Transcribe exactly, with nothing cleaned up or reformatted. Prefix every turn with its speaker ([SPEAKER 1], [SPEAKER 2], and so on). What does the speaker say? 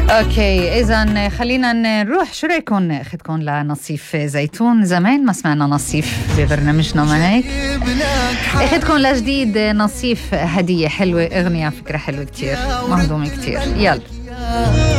[SPEAKER 1] اوكي اذا خلينا نروح، شو رايكم اخذكم لنصيف زيتون؟ زمان ما سمعنا نصيف ببرنامجنا، ما هيك؟ اخذكم لجديد نصيف هديه حلوه، اغنيه فكره حلوه كتير، مهضومه كتير. يلا